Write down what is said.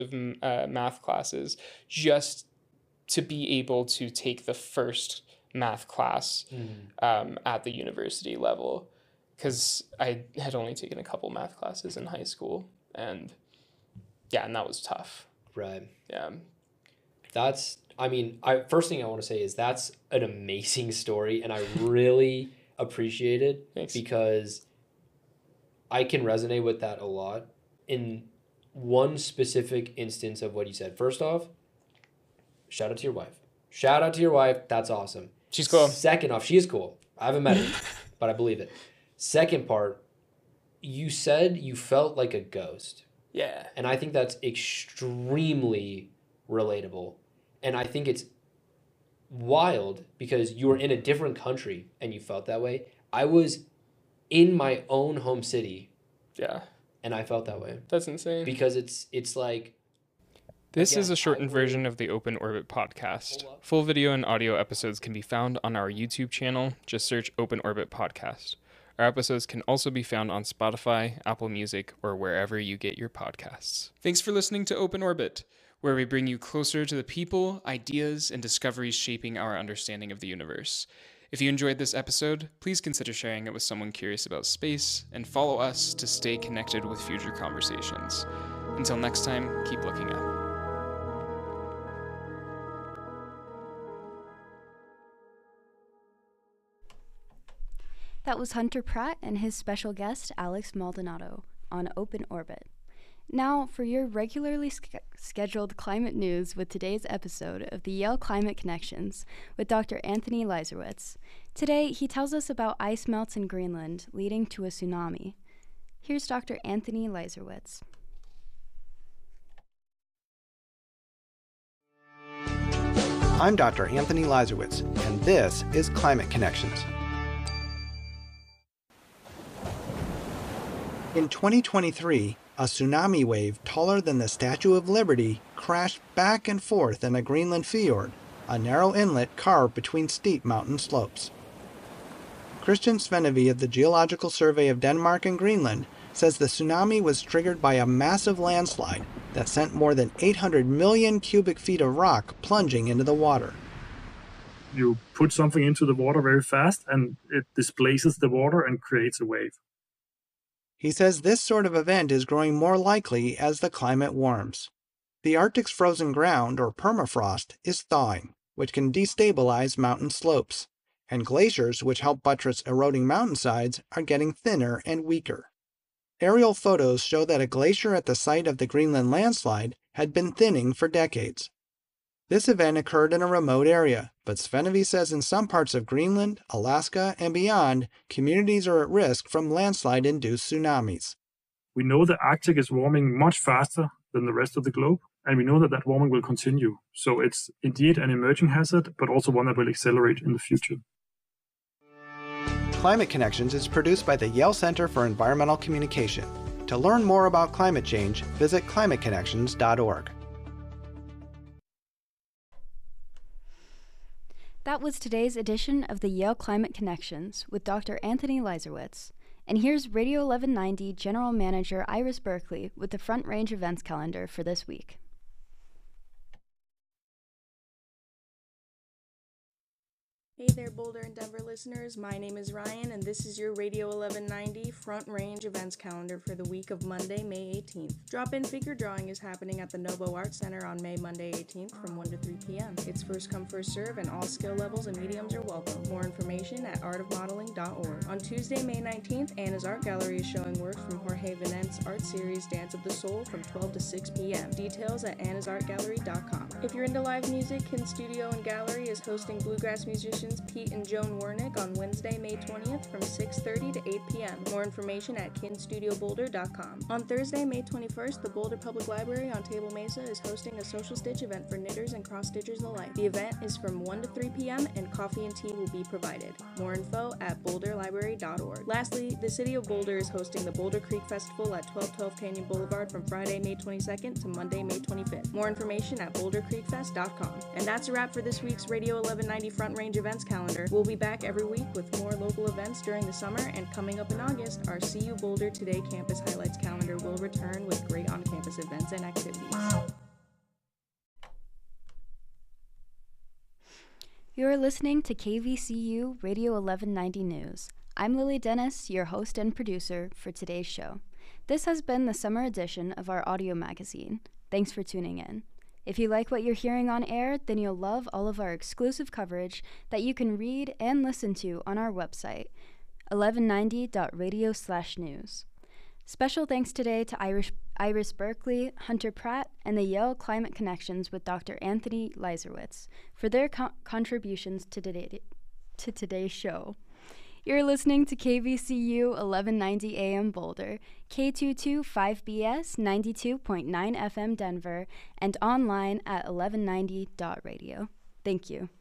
math classes just to be able to take the first math class at the university level, because I had only taken a couple math classes in high school, and that was tough. Right. Yeah. First thing I want to say is that's an amazing story, and I really appreciate it. Thanks. Because I can resonate with that a lot in one specific instance of what you said. First off, shout out to your wife. Shout out to your wife. That's awesome. She's cool. Second off, she is cool. I haven't met her, but I believe it. Second part, you said you felt like a ghost. Yeah. And I think that's extremely relatable. And I think it's wild because you were in a different country and you felt that way. I was in my own home city. Yeah. And I felt that way. That's insane. Because it's like... This is a shortened version of the Open Orbit podcast. Full video and audio episodes can be found on our YouTube channel. Just search Open Orbit Podcast. Our episodes can also be found on Spotify, Apple Music, or wherever you get your podcasts. Thanks for listening to Open Orbit, where we bring you closer to the people, ideas, and discoveries shaping our understanding of the universe. If you enjoyed this episode, please consider sharing it with someone curious about space, and follow us to stay connected with future conversations. Until next time, keep looking up. That was Hunter Pratt and his special guest, Alex Maldonado, on Open Orbit. Now, for your regularly scheduled climate news with today's episode of the Yale Climate Connections with Dr. Anthony Leiserowitz. Today, he tells us about ice melts in Greenland leading to a tsunami. Here's Dr. Anthony Leiserowitz. I'm Dr. Anthony Leiserowitz, and this is Climate Connections. In 2023, a tsunami wave taller than the Statue of Liberty crashed back and forth in a Greenland fjord, a narrow inlet carved between steep mountain slopes. Christian Svenevy of the Geological Survey of Denmark and Greenland says the tsunami was triggered by a massive landslide that sent more than 800 million cubic feet of rock plunging into the water. You put something into the water very fast and it displaces the water and creates a wave. He says this sort of event is growing more likely as the climate warms. The Arctic's frozen ground, or permafrost, is thawing, which can destabilize mountain slopes, and glaciers, which help buttress eroding mountainsides, are getting thinner and weaker. Aerial photos show that a glacier at the site of the Greenland landslide had been thinning for decades. This event occurred in a remote area, but Svenevy says in some parts of Greenland, Alaska, and beyond, communities are at risk from landslide-induced tsunamis. We know the Arctic is warming much faster than the rest of the globe, and we know that that warming will continue. So it's indeed an emerging hazard, but also one that will accelerate in the future. Climate Connections is produced by the Yale Center for Environmental Communication. To learn more about climate change, visit climateconnections.org. That was today's edition of the Yale Climate Connections with Dr. Anthony Leiserowitz. And here's Radio 1190 General Manager Iris Berkeley with the Front Range events calendar for this week. Hey there, Boulder and Denver listeners. My name is Ryan, and this is your Radio 1190 Front Range events calendar for the week of Monday, May 18th. Drop-in figure drawing is happening at the Novo Art Center on Monday 18th from 1 to 3 p.m. It's first come, first serve, and all skill levels and mediums are welcome. More information at artofmodeling.org. On Tuesday, May 19th, Anna's Art Gallery is showing work from Jorge Venente's art series Dance of the Soul from 12 to 6 p.m. Details at annasartgallery.com. If you're into live music, Kin Studio and Gallery is hosting bluegrass musicians Pete and Joan Wernick on Wednesday, May 20th from 6:30 to 8 p.m. More information at kinstudioboulder.com. On Thursday, May 21st, the Boulder Public Library on Table Mesa is hosting a social stitch event for knitters and cross-stitchers alike. The event is from 1 to 3 p.m. and coffee and tea will be provided. More info at boulderlibrary.org. Lastly, the City of Boulder is hosting the Boulder Creek Festival at 1212 Canyon Boulevard from Friday, May 22nd to Monday, May 25th. More information at bouldercreek.org. BearCreekFest.com. And that's a wrap for this week's Radio 1190 Front Range events calendar. We'll be back every week with more local events during the summer, and coming up in August, our CU Boulder Today Campus Highlights calendar will return with great on-campus events and activities. You're listening to KVCU Radio 1190 News. I'm Lily Dennis, your host and producer for today's show. This has been the summer edition of our audio magazine. Thanks for tuning in. If you like what you're hearing on air, then you'll love all of our exclusive coverage that you can read and listen to on our website, 1190.radio/news. Special thanks today to Iris Berkeley, Hunter Pratt, and the Yale Climate Connections with Dr. Anthony Leiserowitz for their contributions to today's show. You're listening to KVCU 1190 AM Boulder, K225BS 92.9 FM Denver, and online at 1190.radio. Thank you.